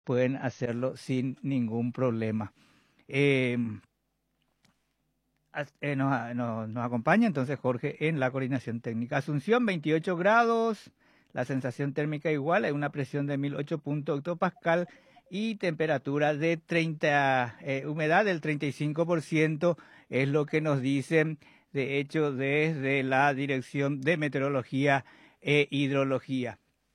pueden hacerlo sin ningún problema. Eh, nos acompaña entonces Jorge en la coordinación técnica. Asunción, 28 grados, la sensación térmica igual, hay una presión de 1008 hectopascal y temperatura de 30, humedad del 35%, es lo que nos dicen, de hecho, desde la Dirección de Meteorología e Hidrología.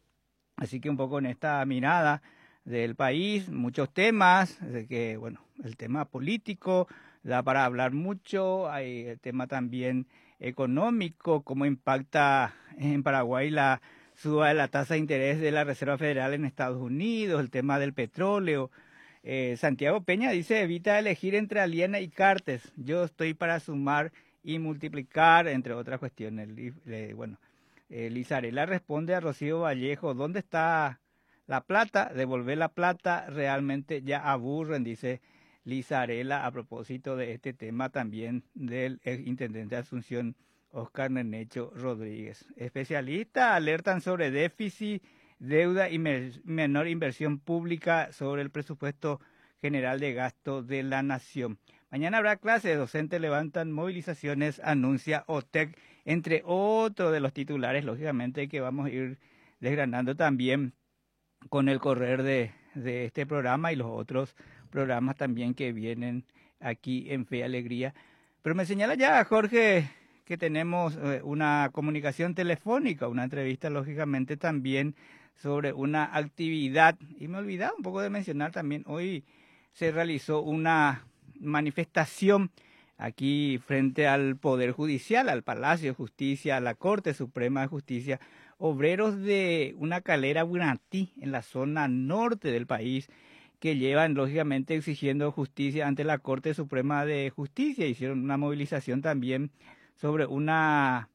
Así que un poco en esta mirada del país, muchos temas, de que, bueno, el tema político da para hablar mucho, hay el tema también económico, cómo impacta en Paraguay la suba de la tasa de interés de la Reserva Federal en Estados Unidos, el tema del petróleo. Santiago Peña dice, evita elegir entre Aliena y Cartes, yo estoy para sumar y multiplicar, entre otras cuestiones. Bueno, Lizarela responde a Rocío Vallejo, ¿dónde está la plata? Devolver la plata realmente ya aburren, dice Lizarela, a propósito de este tema también del intendente de Asunción, Oscar Nenecho Rodríguez. Especialistas alertan sobre déficit, deuda y menor inversión pública sobre el presupuesto general de gasto de la nación. Mañana habrá clases, docentes levantan movilizaciones, anuncia OTEC, entre otros de los titulares, lógicamente, que vamos a ir desgranando también con el correr de este programa y los otros programas también que vienen aquí en Fe y Alegría. Pero me señala ya, Jorge, que tenemos una comunicación telefónica, una entrevista, lógicamente, también sobre una actividad. Y me olvidaba un poco de mencionar también, hoy se realizó una manifestación aquí frente al Poder Judicial, al Palacio de Justicia, a la Corte Suprema de Justicia, obreros de una calera Bunatí en la zona norte del país que llevan lógicamente exigiendo justicia ante la Corte Suprema de Justicia. Hicieron una movilización también sobre una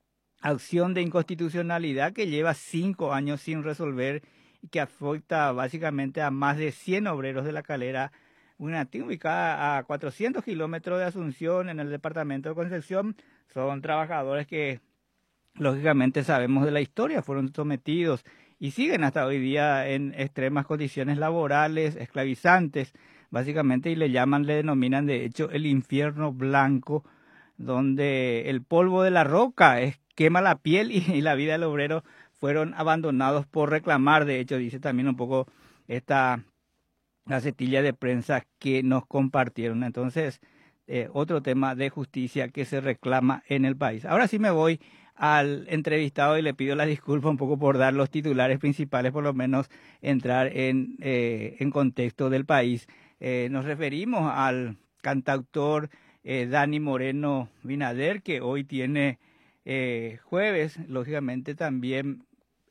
acción de inconstitucionalidad que lleva 5 años sin resolver y que afecta básicamente a más de 100 obreros de la calera Bunatí, ubicada a 400 kilómetros de Asunción en el departamento de Concepción. Son trabajadores que lógicamente sabemos de la historia, fueron sometidos y siguen hasta hoy día en extremas condiciones laborales, esclavizantes, básicamente, y le denominan de hecho el infierno blanco, donde el polvo de la roca quema la piel y la vida del obrero fueron abandonados por reclamar. De hecho, dice también un poco esta gacetilla de prensa que nos compartieron. Entonces, otro tema de justicia que se reclama en el país. Ahora sí me voy al entrevistado y le pido la disculpa un poco por dar los titulares principales, por lo menos entrar en contexto del país. Nos referimos al cantautor Dani Moreno Binader, que hoy tiene jueves, lógicamente también,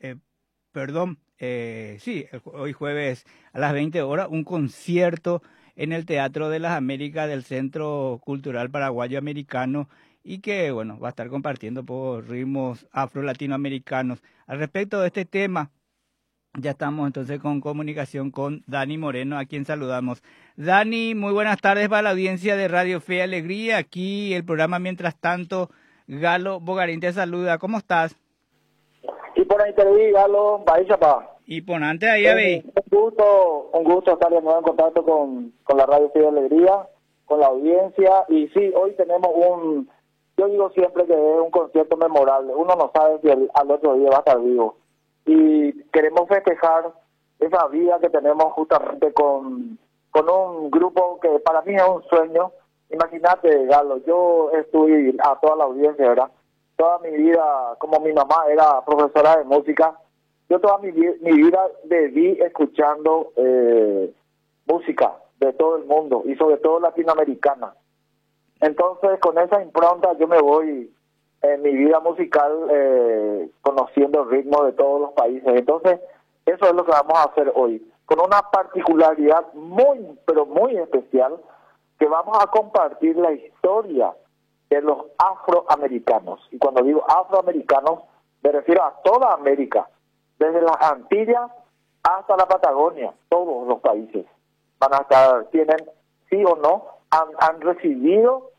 hoy jueves a las 20 horas, un concierto en el Teatro de las Américas del Centro Cultural Paraguayo Americano y que, bueno, va a estar compartiendo por ritmos afro-latinoamericanos. Al respecto de este tema, ya estamos entonces con comunicación con Dani Moreno, a quien saludamos. Dani, muy buenas tardes para la audiencia de Radio Fe y Alegría. Aquí el programa Mientras Tanto, Galo Bogarín te saluda. ¿Cómo estás? Y por ahí te vi, Galo, Bahía Pa. Y ponante ahí, Avi. Un gusto estar de nuevo en contacto con la Radio Fe y Alegría, con la audiencia. Y sí, hoy tenemos yo digo siempre que es un concierto memorable. Uno no sabe si al otro día va a estar vivo. Y queremos festejar esa vida que tenemos justamente con un grupo que para mí es un sueño. Imagínate, Galo, yo estoy a toda la audiencia, ¿verdad? Toda mi vida, como mi mamá era profesora de música, yo toda mi vida viví escuchando música de todo el mundo y sobre todo latinoamericana. Entonces, con esa impronta yo me voy en mi vida musical conociendo el ritmo de todos los países. Entonces, eso es lo que vamos a hacer hoy, con una particularidad muy, pero muy especial, que vamos a compartir la historia de los afroamericanos. Y cuando digo afroamericanos, me refiero a toda América, desde las Antillas hasta la Patagonia. Todos los países van a estar, tienen, sí o no, han recibido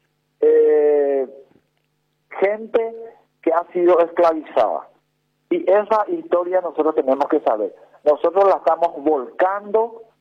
gente que ha sido esclavizada. Y esa historia nosotros tenemos que saber. nosotros la estamos volcando